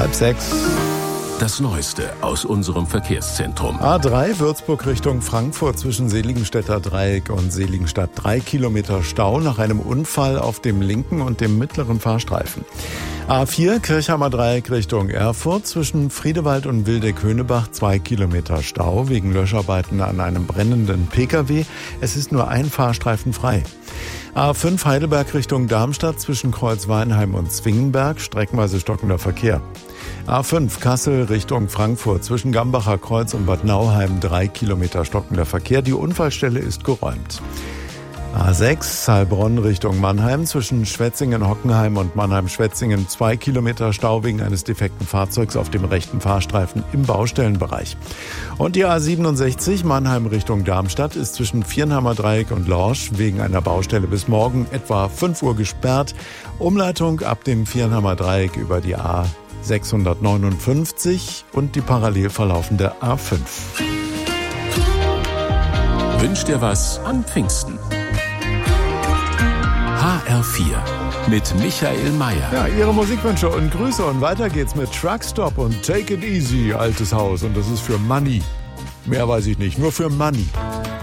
5:30. Das Neueste aus unserem Verkehrszentrum. A3 Würzburg Richtung Frankfurt zwischen Seligenstädter Dreieck und Seligenstadt. 3 Kilometer Stau nach einem Unfall auf dem linken und dem mittleren Fahrstreifen. A4 Kirchheimer Dreieck Richtung Erfurt zwischen Friedewald und Wildeck-Höhnebach. 2 Kilometer Stau wegen Löscharbeiten an einem brennenden Pkw. Es ist nur ein Fahrstreifen frei. A5 Heidelberg Richtung Darmstadt zwischen Kreuzweinheim und Zwingenberg. Streckenweise stockender Verkehr. A5 Kassel Richtung Frankfurt zwischen Gambacher Kreuz und Bad Nauheim. 3 Kilometer stockender Verkehr. Die Unfallstelle ist geräumt. A6 Heilbronn Richtung Mannheim zwischen Schwetzingen-Hockenheim und Mannheim-Schwetzingen. 2 Kilometer Stau wegen eines defekten Fahrzeugs auf dem rechten Fahrstreifen im Baustellenbereich. Und die A67 Mannheim Richtung Darmstadt ist zwischen Viernheimer Dreieck und Lorsch wegen einer Baustelle bis morgen etwa 5 Uhr gesperrt. Umleitung ab dem Viernheimer Dreieck über die A659 und die parallel verlaufende A5. Wünsch dir was an Pfingsten. HR4 mit Michael Mayer. Ja, Ihre Musikwünsche und Grüße und weiter geht's mit Truckstop und Take It Easy, altes Haus, und das ist für Money. Mehr weiß ich nicht, nur für Money.